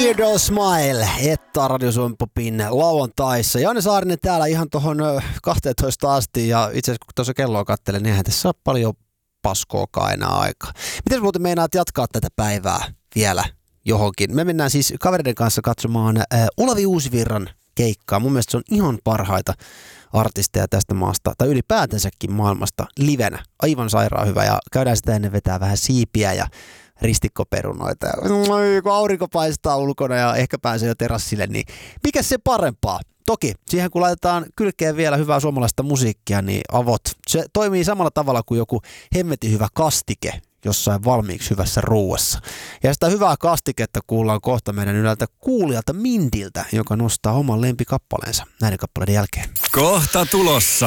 Weirdo Smile, Etta Radio Suomen Popin lauantaissa. Janne Saarinen täällä ihan tuohon 12 asti ja itse asiassa kun tuossa kelloa katselen, niin eihän tässä ole paljon paskookaan enää aikaa. Miten muuten meinaat jatkaa tätä päivää vielä johonkin? Me mennään siis kavereiden kanssa katsomaan Olavi Uusivirran keikkaa. Mun mielestä se on ihan parhaita artisteja tästä maasta, tai ylipäätänsäkin maailmasta livenä. Aivan sairaan hyvä ja käydään sitä ennen vetää vähän siipiä ja ristikkoperunoita. Ja kun aurinko paistaa ulkona ja ehkä pääsee jo terassille, niin mikä se parempaa? Toki siihen kun laitetaan kylkeen vielä hyvää suomalaista musiikkia, niin avot. Se toimii samalla tavalla kuin joku hemmetin hyvä kastike jossain valmiiksi hyvässä ruuassa. Ja sitä hyvää kastiketta kuullaan kohta meidän ylältä kuulijalta Mindiltä, joka nostaa oman lempikappaleensa näiden kappaleiden jälkeen. Kohta tulossa.